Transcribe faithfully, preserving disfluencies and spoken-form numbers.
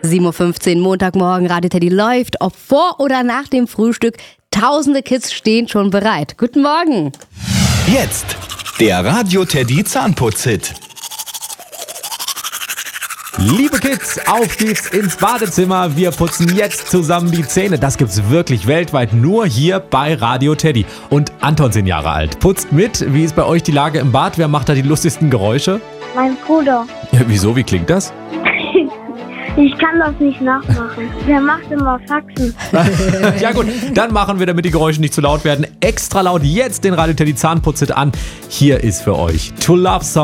sieben Uhr fünfzehn, Montagmorgen, Radio Teddy läuft. Ob vor oder nach dem Frühstück, tausende Kids stehen schon bereit. Guten Morgen. Jetzt der Radio Teddy Zahnputz-Hit. Liebe Kids, auf geht's ins Badezimmer. Wir putzen jetzt zusammen die Zähne. Das gibt's wirklich weltweit nur hier bei Radio Teddy. Und Anton, zehn Jahre alt, putzt mit. Wie ist bei euch die Lage im Bad? Wer macht da die lustigsten Geräusche? Mein Bruder. Ja, wieso? Wie klingt das? Ich kann das nicht nachmachen. Der macht immer Faxen. Ja gut, dann machen wir, damit die Geräusche nicht zu laut werden, extra laut jetzt den Radio Teddy Zahnputz-Hit an. Hier ist für euch To Love Song.